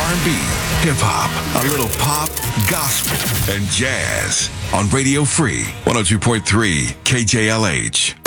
R&B, hip-hop, a little pop, gospel, and jazz on Radio Free 102.3 KJLH.